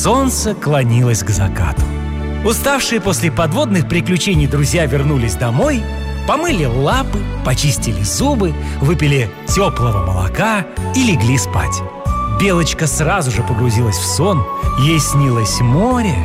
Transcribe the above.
Солнце клонилось к закату. Уставшие после подводных приключений друзья вернулись домой, помыли лапы, почистили зубы, выпили теплого молока и легли спать. Белочка сразу же погрузилась в сон. Ей снилось море,